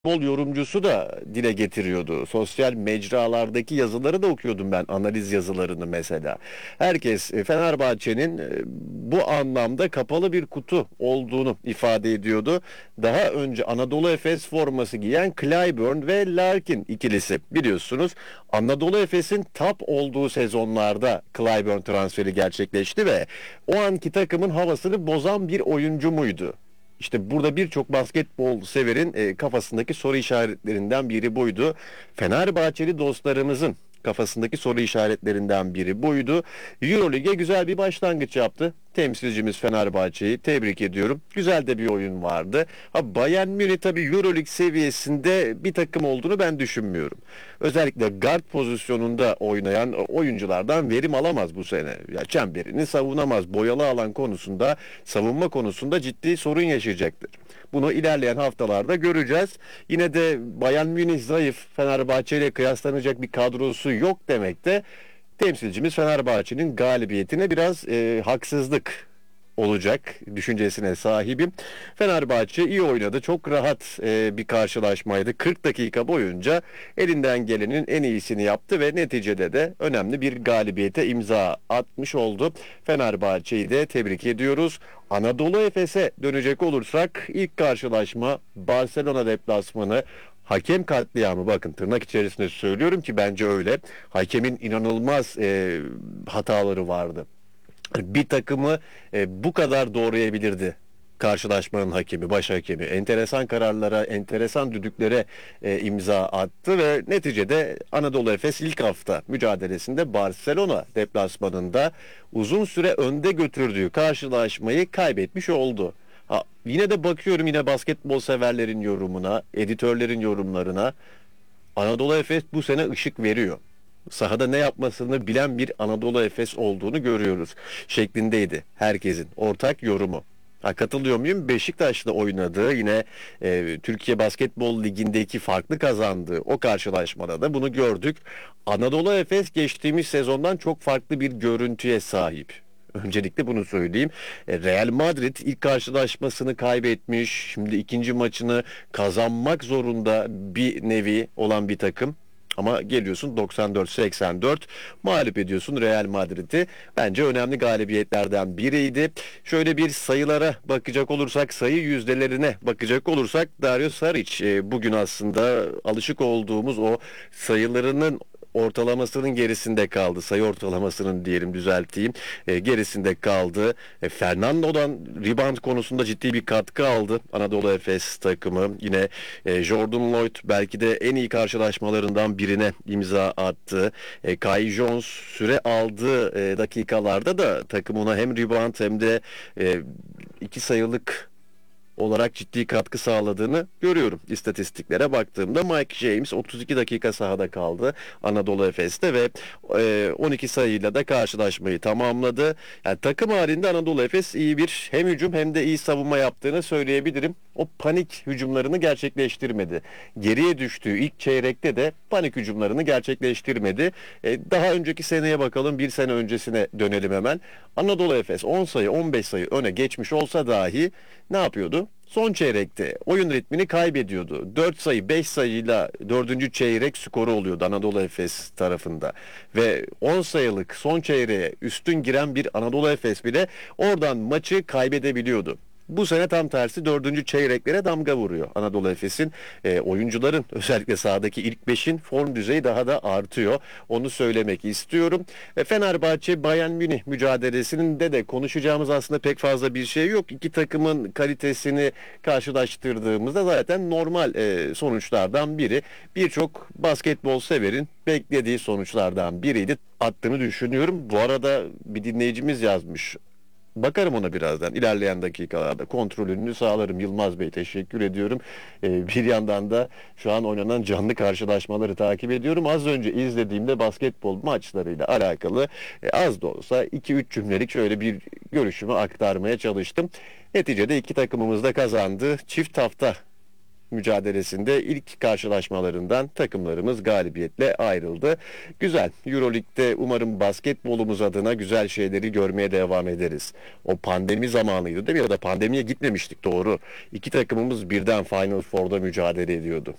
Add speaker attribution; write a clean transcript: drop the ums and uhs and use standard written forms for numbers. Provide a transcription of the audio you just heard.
Speaker 1: Bol yorumcusu da dile getiriyordu. Sosyal mecralardaki yazıları da okuyordum ben, analiz yazılarını mesela. Herkes Fenerbahçe'nin bu anlamda kapalı bir kutu olduğunu ifade ediyordu. Daha önce Anadolu Efes forması giyen Clyburn ve Larkin ikilisi, biliyorsunuz. Anadolu Efes'in tap olduğu sezonlarda Clyburn transferi gerçekleşti ve o anki takımın havasını bozan bir oyuncu muydu? İşte burada birçok basketbol severin kafasındaki soru işaretlerinden biri buydu. Fenerbahçeli dostlarımızın kafasındaki soru işaretlerinden biri buydu. Euroleague'e güzel bir başlangıç yaptı. Temsilcimiz Fenerbahçe'yi tebrik ediyorum. Güzel de bir oyun vardı. Bayern Münih tabii Euroleague seviyesinde bir takım olduğunu ben düşünmüyorum. Özellikle guard pozisyonunda oynayan oyunculardan verim alamaz bu sene. Ya çemberini savunamaz. Boyalı alan konusunda, savunma konusunda ciddi sorun yaşayacaktır. Bunu ilerleyen haftalarda göreceğiz. Yine de Bayern Münih zayıf, Fenerbahçe ile kıyaslanacak bir kadrosu yok demek de temsilcimiz Fenerbahçe'nin galibiyetine biraz haksızlık olacak düşüncesine sahibim. Fenerbahçe iyi oynadı. Çok rahat bir karşılaşmaydı. 40 dakika boyunca elinden gelenin en iyisini yaptı ve neticede de önemli bir galibiyete imza atmış oldu. Fenerbahçe'yi de tebrik ediyoruz. Anadolu Efes'e dönecek olursak ilk karşılaşma Barcelona deplasmanı. Hakem katliamı, bakın tırnak içerisinde söylüyorum ki bence öyle. Hakemin inanılmaz hataları vardı. Bir takımı bu kadar doğrayabilirdi karşılaşmanın hakemi, baş hakemi. Enteresan kararlara, enteresan düdüklere imza attı ve neticede Anadolu Efes ilk hafta mücadelesinde Barcelona deplasmanında uzun süre önde götürdüğü karşılaşmayı kaybetmiş oldu. Yine de bakıyorum yine basketbol severlerin yorumuna, editörlerin yorumlarına. Anadolu Efes bu sene ışık veriyor. Sahada ne yapmasını bilen bir Anadolu Efes olduğunu görüyoruz şeklindeydi herkesin ortak yorumu. Katılıyor muyum? Beşiktaş'la oynadığı yine Türkiye Basketbol Ligi'ndeki farklı kazandığı o karşılaşmada da bunu gördük. Anadolu Efes geçtiğimiz sezondan çok farklı bir görüntüye sahip. Öncelikle bunu söyleyeyim. Real Madrid ilk karşılaşmasını kaybetmiş. Şimdi ikinci maçını kazanmak zorunda bir nevi olan bir takım. Ama geliyorsun 94-84 mağlup ediyorsun Real Madrid'i. Bence önemli galibiyetlerden biriydi. Şöyle bir sayılara bakacak olursak, sayı yüzdelerine bakacak olursak Dario Saric bugün aslında alışık olduğumuz o sayılarının ortalamasının gerisinde kaldı. Sayı ortalamasının diyelim, düzelteyim. Gerisinde kaldı. Fernando'dan rebound konusunda ciddi bir katkı aldı Anadolu Efes takımı. Yine Jordan Lloyd belki de en iyi karşılaşmalarından birine imza attı. Kai Jones süre aldığı dakikalarda da takım ona hem rebound hem de iki sayılık olarak ciddi katkı sağladığını görüyorum istatistiklere baktığımda. Mike James 32 dakika sahada kaldı Anadolu Efes'te ve 12 sayıyla da karşılaşmayı tamamladı. Yani takım halinde Anadolu Efes iyi bir hem hücum hem de iyi savunma yaptığını söyleyebilirim. O panik hücumlarını gerçekleştirmedi. Geriye düştüğü ilk çeyrekte de panik hücumlarını gerçekleştirmedi. Daha önceki seneye bakalım, bir sene öncesine dönelim hemen. Anadolu Efes 10 sayı 15 sayı öne geçmiş olsa dahi ne yapıyordu? Son çeyrekte oyun ritmini kaybediyordu. 4 sayı 5 sayıyla 4. çeyrek skoru oluyordu Anadolu Efes tarafında. Ve 10 sayılık son çeyreğe üstün giren bir Anadolu Efes bile oradan maçı kaybedebiliyordu. Bu sene tam tersi 4. çeyreklere damga vuruyor Anadolu Efes'in. Oyuncuların özellikle sahadaki ilk 5'in form düzeyi daha da artıyor. Onu söylemek istiyorum. Fenerbahçe Bayern Münih mücadelesinin de konuşacağımız aslında pek fazla bir şey yok. İki takımın kalitesini karşılaştırdığımızda zaten normal sonuçlardan biri. Birçok basketbol severin beklediği sonuçlardan biriydi. Attığını düşünüyorum. Bu arada bir dinleyicimiz yazmış. Bakarım ona birazdan. İlerleyen dakikalarda kontrolünü sağlarım. Yılmaz Bey, teşekkür ediyorum. Bir yandan da şu an oynanan canlı karşılaşmaları takip ediyorum. Az önce izlediğimde basketbol maçlarıyla alakalı az da olsa 2-3 cümlelik şöyle bir görüşümü aktarmaya çalıştım. Neticede iki takımımız da kazandı. Çift hafta mücadelesinde ilk karşılaşmalarından takımlarımız galibiyetle ayrıldı. Güzel. Euroleague'de umarım basketbolumuz adına güzel şeyleri görmeye devam ederiz. O pandemi zamanıydı değil mi? Ya da pandemiye gitmemiştik, doğru. İki takımımız birden Final Four'da mücadele ediyordu.